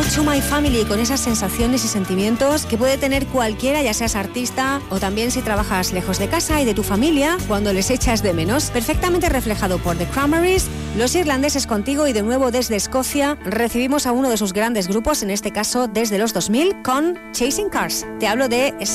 All to My Family, con esas sensaciones y sentimientos que puede tener cualquiera, ya seas artista o también si trabajas lejos de casa y de tu familia, cuando les echas de menos. Perfectamente reflejado por The Cranberries, los irlandeses contigo, y de nuevo desde Escocia recibimos a uno de sus grandes grupos, en este caso desde los 2000, con Chasing Cars. Te hablo de